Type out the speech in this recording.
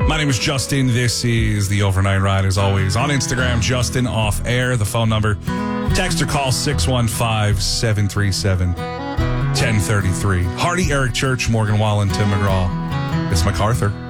My name is Justin. This is the Overnight Ride, as always. On Instagram, Justin Off Air. The phone number, text or call 615-737-1033. Hardy, Eric Church, Morgan Wallen, Tim McGraw. It's MacArthur.